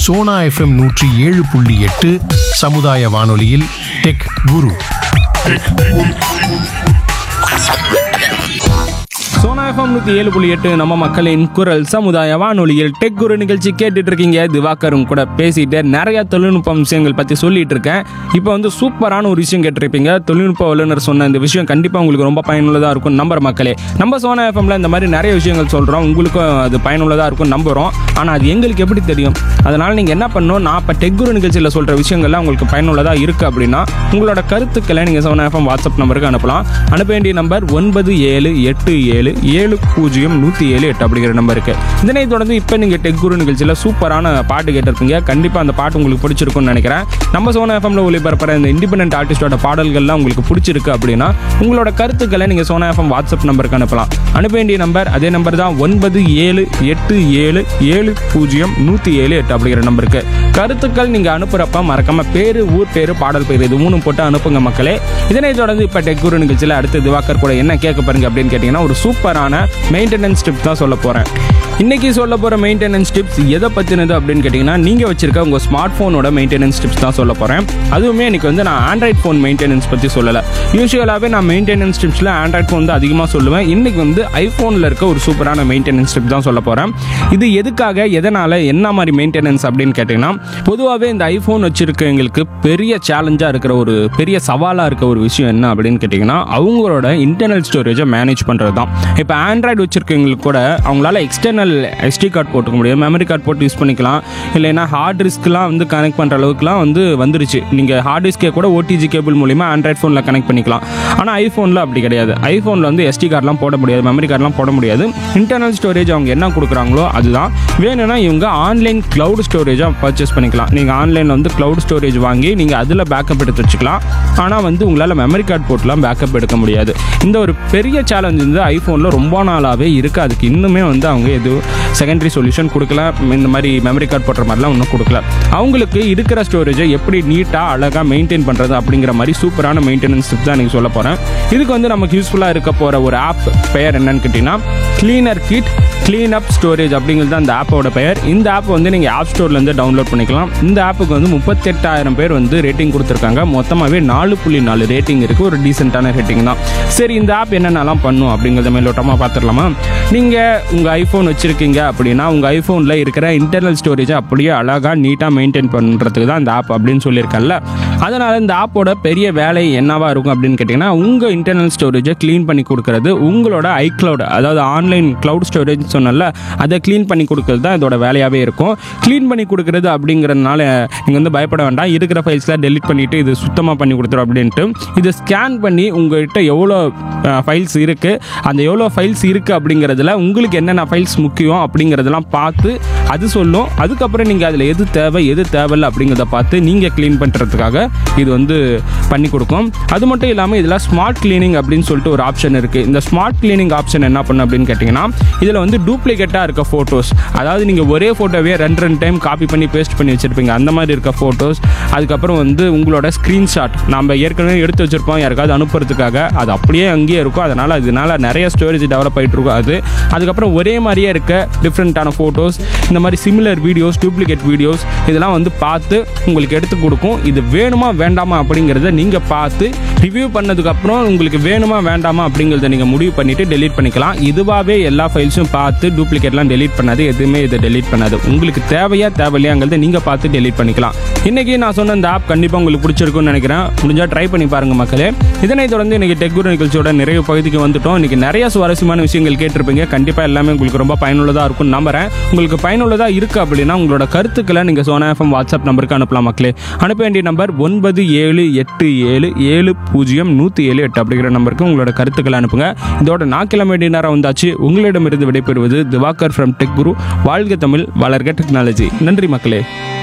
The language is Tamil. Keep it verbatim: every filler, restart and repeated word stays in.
சோனா எஃப்எம் நூற்றி ஏழு புள்ளி எட்டு சமுதாய வானொலியில் டெக் குரு. சோனா எஃப்எம் நூற்றி ஏழு புள்ளி எட்டு நம்ம மக்களின் குரல் சமுதாய வானொலியில் டெக் குரு நிகழ்ச்சி கேட்டுட்டு இருக்கீங்க. திவாகரும் கூட பேசிட்டு நிறைய தொழில்நுட்ப விஷயங்கள் பற்றி சொல்லிட்டு இருக்கேன். இப்போ வந்து சூப்பரான ஒரு விஷயம் கேட்டிருப்பீங்க. தொழில்நுட்ப வல்லுநர் சொன்ன இந்த விஷயம் கண்டிப்பாக உங்களுக்கு ரொம்ப பயனுள்ளதாக இருக்கும் நம்புற மக்களே. நம்ம சோனா எஃப்எம்ல இந்த மாதிரி நிறைய விஷயங்கள் சொல்கிறோம், உங்களுக்கும் அது பயனுள்ளதாக இருக்கும் நம்புகிறோம். ஆனால் அது எங்களுக்கு எப்படி தெரியும்? அதனால் நீங்கள் என்ன பண்ணணும், நான் இப்போ டெக் குரு நிகழ்ச்சியில் சொல்கிற விஷயங்கள்லாம் உங்களுக்கு பயனுள்ளதாக இருக்குது அப்படின்னா உங்களோட கருத்துக்களை நீங்கள் சோனா எஃப்எம் வாட்ஸ்அப் நம்பருக்கு அனுப்பலாம். அனுப்ப வேண்டிய நம்பர் ஒன்பது ஏழு எட்டு ஏழு ஏழு பூஜ்ஜியம் நூற்றி ஏழு எட்டு அப்படிங்கிற நம்பருக்கு. இதனை தொடர்ந்து இப்போ நீங்கள் டெக் குரு நிகழ்ச்சியில் சூப்பரான பாட்டு கேட்டிருப்பீங்க. கண்டிப்பாக அந்த பாட்டு உங்களுக்கு பிடிச்சிருக்கும்னு நினைக்கிறேன். நம்ம சோனா எஃப்எம்ல ஒளிபரப்புற இந்த இண்டிபெண்டன்ட் ஆர்டிஸ்டோட பாடல்கள்லாம் உங்களுக்கு பிடிச்சிருக்கு அப்படின்னா உங்களோட கருத்துக்களை நீங்கள் சோனா எஃப்எம் வாட்ஸ்அப் நம்பருக்கு அனுப்பலாம். அனுப்ப வேண்டிய நம்பர் அதே நம்பர் தான் ஒன்பது ஏழு எட்டு ஏழு ஏழு பூஜ்ஜியம் நூற்றி ஏழு எட்டு அப்படிங்கிற நம்பருக்கு. கருத்துக்கள் நீங்கள் அனுப்புகிறப்ப மறக்காம பேரு, ஊர் பேரு, பாடல் பேர் இது மூணும் போட்டு அனுப்புங்க மக்களே. இதனை தொடர்ந்து இப்போ டெக் குரு நிகழ்ச்சியில் அடுத்து திவாகர் கூட என்ன கேட்க பாருங்க அப்படின்னு கேட்டிங்கன்னா ஒரு சூப்பரான மெயின்டெனன்ஸ் டிப்ஸ் தான் சொல்ல போகிறேன். இன்றைக்கி சொல்ல போகிற மெயின்டெனன்ஸ் டிப்ஸ் எதை பற்றினது அப்படின்னு கேட்டிங்கன்னா நீங்கள் வச்சிருக்க உங்கள் ஸ்மார்ட் ஃபோனோட மெயின்டெனன்ஸ் டிப்ஸ் தான் சொல்ல போகிறேன். அதுவுமே இன்றைக்கி வந்து நான் ஆண்ட்ராய்ட் ஃபோன் மெயின்டெனன்ஸ் பற்றி சொல்லலை. யூஸ்வலாகவே நான் மெயின்டெனன்ஸ் டிப்ஸில் ஆண்ட்ராய்ட் ஃபோன் தான் அதிகமாக சொல்லுவேன். இன்றைக்கி வந்து ஐஃபோனில் இருக்க ஒரு சூப்பரான மெயின்டெனன்ஸ் டிப் தான் சொல்ல போகிறேன். இது எதுக்காக, எதனால், என்ன மாதிரி மெயின்டெனன்ஸ் அப்படின்னு கேட்டிங்கன்னா பொதுவாகவே இந்த ஐஃபோன் வச்சுருக்கவங்களுக்கு பெரிய சேலஞ்சாக இருக்கிற ஒரு பெரிய சவாலாக இருக்க ஒரு விஷயம் என்ன அப்படின்னு கேட்டிங்கன்னா அவங்களோட இன்டர்னல் ஸ்டோரேஜை மேனேஜ் பண்ணுறது தான். இப்போ ஆண்ட்ராய்டு வச்சுருக்கவங்களுக்கு கூட அவங்களால எக்ஸ்டர்னல் எஸ்டி கார்டு போட்டுக்க முடியும், மெமரி கார்டு போட்டு யூஸ் பண்ணிக்கலாம். இல்லைன்னா ஹார்ட் டிஸ்க்லாம் வந்து கனெக்ட் பண்ணுற அளவுக்குலாம் வந்து வந்துருச்சு. நீங்கள் ஹார்ட் டிஸ்கே கூட ஓடிஜி கேபிள் மூலிமா ஆண்ட்ராய்ட் ஃபோனில் கனெக்ட் பண்ணிக்கலாம். ஆனால் ஐஃபோனில் அப்படி கிடையாது. ஐஃபோனில் வந்து எஸ்டி கார்டெலாம் போட முடியாது, மெமரி கார்டெலாம் போட முடியாது. இன்டர்னல் ஸ்டோரேஜ் அவங்க என்ன கொடுக்குறாங்களோ அதுதான். வேணும்னா இவங்க ஆன்லைன் க்ளவுட் ஸ்டோரேஜாக பர்ச்சேஸ் பண்ணிக்கலாம். நீங்கள் ஆன்லைனில் வந்து க்ளவுட் ஸ்டோரேஜ் வாங்கி நீங்கள் அதில் பேக்கப் எடுத்து வச்சுக்கலாம். ஆனால் வந்து உங்களால் மெமரி கார்டு போட்டுலாம் பேக்கப் எடுக்க முடியாது. இந்த ஒரு பெரிய சேலஞ்ச் வந்து ஐஃபோனில் ரொம்ப நாளாகவே இருக்குது. அதுக்கு இன்னுமே வந்து அவங்க எதுவும் செகண்டரி சொல்யூஷன் கொடுக்கல. இந்த மாதிரி மெமரி கார்டு போடுற மாதிரிலாம் இன்னும் கொடுக்கல. அவங்களுக்கு இருக்கிற ஸ்டோரேஜை எப்படி நீட்டாக அழகாக மெயின்டைன் பண்ணுறது அப்படிங்கிற மாதிரி சூப்பரான மெயின்டெனன்ஸ் டிப் தான் நீங்கள் சொல்ல போகிறேன். இதுக்கு வந்து நமக்கு யூஸ்ஃபுல்லாக இருக்க போகிற ஒரு ஆப் பெயர் என்னன்னு கேட்டிங்கன்னா கிளீனர் கிட் க்ளீன் அப் ஸ்டோரேஜ் அப்படிங்கிறது அந்த ஆப்போட பெயர். இந்த ஆப் வந்து நீங்கள் ஆப் ஸ்டோர்லேருந்து டவுன்லோட் பண்ணிக்கலாம். இந்த ஆப்புக்கு வந்து முப்பத்தெட்டாயிரம் பேர் வந்து ரேட்டிங் கொடுத்துருக்காங்க. மொத்தமாகவே நாலு புள்ளி நாலு ரேட்டிங் இருக்குது. ஒரு டீசெண்டான ரேட்டிங் தான். சரி, இந்த ஆப் என்னென்னலாம் பண்ணும் அப்படிங்கிறத மேலோட்டமாக பார்த்துடலாமா? நீங்கள் உங்கள் ஐஃபோன் வச்சுருக்கீங்க அப்படின்னா உங்கள் ஐஃபோனில் இருக்கிற இன்டர்னல் ஸ்டோரேஜை அப்படியே அழகாக நீட்டாக மெயின்டைன் பண்ணுறதுக்கு தான் இந்த ஆப் அப்படின்னு சொல்லியிருக்கல. அதனால் இந்த ஆப்போட பெரிய வேலை என்னவாக இருக்கும் அப்படின்னு கேட்டிங்கன்னா உங்கள் இன்டர்னல் ஸ்டோரேஜை க்ளீன் பண்ணி கொடுக்குறது. உங்களோட ஐக்ளவுட் அதாவது ஆன்லைன் க்ளவுட் ஸ்டோரேஜ் சொன்னல அதை க்ளீன் பண்ணி கொடுக்குறது தான் இதோட வேலையாகவே இருக்கும். க்ளீன் பண்ணி கொடுக்குறது அப்படிங்கிறதுனால நீங்கள் வந்து பயப்பட வேண்டாம். இருக்கிற ஃபைல்ஸ்லாம் டெலிட் பண்ணிவிட்டு இது சுத்தமாக பண்ணி கொடுத்துரும் அப்படின்ட்டு இதை ஸ்கேன் பண்ணி உங்கள்கிட்ட எவ்வளோ ஃபைல்ஸ் இருக்குது, அந்த எவ்வளோ ஃபைல்ஸ் இருக்குது அப்படிங்கிறதுல உங்களுக்கு என்னென்ன ஃபைல்ஸ் முக்கியம் அப்படிங்கிறதெல்லாம் பார்த்து அது சொல்லும். அதுக்கப்புறம் நீங்கள் அதில் எது தேவை எது தேவையில்லை அப்படிங்கிறத பார்த்து நீங்கள் க்ளீன் பண்ணுறதுக்காக இது வந்து பண்ணி கொடுக்கும். அது மட்டும் இல்லாமல் இதில் ஸ்மார்ட் கிளீனிங் அப்படின்னு சொல்லிட்டு ஒரு ஆப்ஷன் இருக்குது. இந்த ஸ்மார்ட் கிளீனிங் ஆப்ஷன் என்ன பண்ணும் அப்படின்னு கேட்டிங்கன்னா இதில் வந்து டூப்ளிகேட்டாக இருக்க ஃபோட்டோஸ், அதாவது நீங்கள் ஒரே ஃபோட்டோவே ரெண்டு ரெண்டு டைம் காப்பி பண்ணி பேஸ்ட் பண்ணி வச்சுருப்பீங்க, அந்த மாதிரி இருக்க ஃபோட்டோஸ். அதுக்கப்புறம் வந்து உங்களோட ஸ்க்ரீன்ஷாட் நம்ம ஏற்கனவே எடுத்து வச்சுருப்போம் யாருக்காவது அனுப்புறதுக்காக, அது அப்படியே அங்கேயே இருக்கும். அதனால் இதனால் நிறைய ஸ்டோரேஜ் டெவலப் ஆகிட்டு இருக்கும் அது. அதுக்கப்புறம் ஒரே மாதிரியே இருக்க டிஃப்ரெண்ட்டான ஃபோட்டோஸ், இந்த மாதிரி சிமிலர் வீடியோஸ், டூப்ளிகேட் வீடியோஸ் இதெல்லாம் வந்து பார்த்து உங்களுக்கு எடுத்து கொடுக்கும். இது வேணுமா வேண்டாமா அப்படிங்கிறத நீங்கள் பார்த்து ரிவ்யூ பண்ணதுக்கப்புறம் உங்களுக்கு வேணுமா வேண்டாமா அப்படிங்கிறத நீங்கள் முடிவு பண்ணிவிட்டு டெலீட் பண்ணிக்கலாம். இதுவாகவே எல்லா ஃபைல்ஸும் பார்த்து டூப்ளிகேட்லாம் டெலீட் பண்ணாது, எதுவுமே இதை டெலீட் பண்ணாது. உங்களுக்கு தேவையா தேவையில்லையாங்கிறத நீங்கள் பார்த்து டெலீட் பண்ணிக்கலாம். இன்றைக்கி நான் சொன்ன இந்த ஆப் கண்டிப்பாக உங்களுக்கு பிடிச்சிருக்குன்னு நினைக்கிறேன். முடிஞ்சால் ட்ரை பண்ணி பாருங்கள் மக்களே. இதனை தொடர்ந்து இன்றைக்கி டெக் குரு நிகழ்ச்சியோட நிறைய பகுதிக்கு வந்துட்டோம். இன்றைக்கி நிறைய சுவாரஸ்யமான விஷயங்கள் கேட்டிருப்பீங்க. கண்டிப்பாக எல்லாமே உங்களுக்கு ரொம்ப பயனுள்ளதாக இருக்கும்னு நம்புறேன். உங்களுக்கு பயனுள்ளதாக இருக்குது அப்படின்னா உங்களோட கருத்துக்களை நீங்கள் சோனா எஃப்எம் வாட்ஸ்அப் நம்பருக்கு அனுப்பலாம் மக்களே. அனுப்ப வேண்டிய நம்பர் ஒன்பது ஏழு எட்டு ஏழு ஏழு பூஜ்ஜியம் நூற்றி ஏழு எட்டு அப்படிங்கிற நம்பருக்கு உங்களோட கருத்துக்களை அனுப்புங்க. இதோட நான் கிளம்ப வேண்டிய நேரம் வந்தாச்சு. உங்களிடமிருந்து விடைபெறுவது திவாகர் ஃப்ரம் டெக் குரு. வாழ்க தமிழ், வளர்க டெக்னாலஜி. நன்றி மக்களே.